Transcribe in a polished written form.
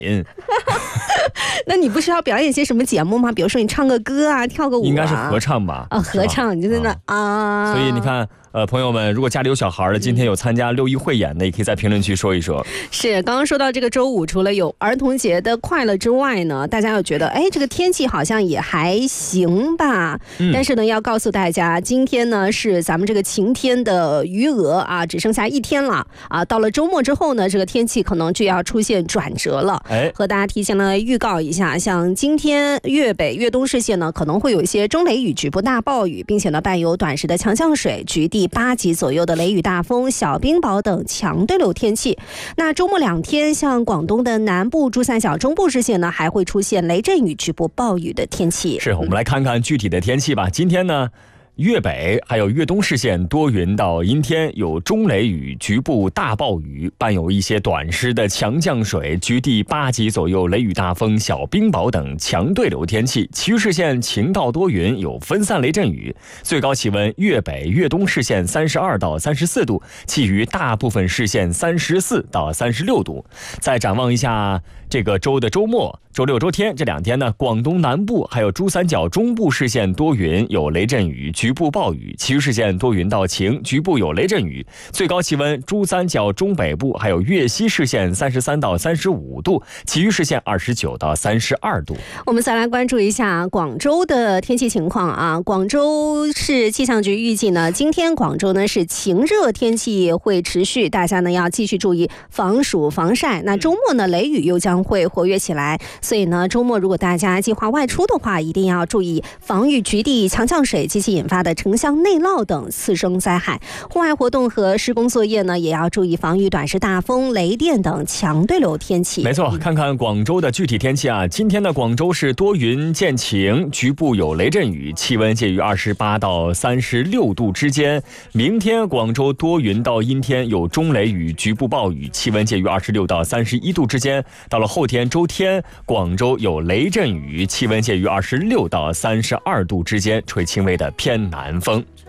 那你不是要表演些什么节目吗？比如说你唱个歌啊，跳个舞啊？ 应该是合唱吧？ 合唱，你就在那啊。 所以你看。朋友们，如果家里有小孩的，今天有参加六一汇演的，也可以在评论区说一说。 是，刚刚说到这个周五，除了有儿童节的快乐之外呢，大家又觉得，这个天气好像也还行吧。但是呢，要告诉大家，今天呢是咱们这个晴天的余额啊，只剩下1天了啊。到了周末之后呢，这个天气可能就要出现转折了。和大家提前了预告一下，像今天粤北、粤东市县呢，可能会有一些中雷雨、局部大暴雨，并且呢伴有短时的强降水、局地8级左右的雷雨大风、小冰雹等强对流天气。那周末2天，像广东的南部、珠三角、中部市县呢，还会出现雷阵雨、局部暴雨的天气。 是，我们来看看具体的天气吧。今天呢，粤北还有粤东市县多云到阴天，有中雷雨、局部大暴雨，伴有一些短时的强降水、局地8级左右雷雨大风、小冰雹等强对流天气。其余市县晴到多云，有分散雷阵雨。最高气温粤北、粤东市县32到34度，其余大部分市县34到36度。再展望一下这个周的周末，周六、周天这2天呢，广东南部还有珠三角中部市县多云，有雷阵雨、局部暴雨，其余市县多云到晴，局部有雷阵雨。最高气温珠三角中北部还有粤西市县33到35度，其余市县29到32度。 我们再来关注一下广州的天气情况啊。广州市气象局预计呢，今天广州呢是晴热天气会持续，大家呢要继续注意防暑防晒。那周末呢，雷雨又将会活跃起来，所以呢，周末如果大家计划外出的话，一定要注意防御局地强降水及其引发的城乡内涝等次生灾害。户外活动和施工作业呢，也要注意防御短时大风、雷电等强对流天气。 没错，看看广州的具体天气啊。今天的广州是多云见晴，局部有雷阵雨，气温介于28到36度之间。明天广州多云到阴天，有中雷雨、局部暴雨，气温介于26到31度之间。到了后天周天，广州有雷阵雨，气温介于26到32度之间，吹轻微的偏南风。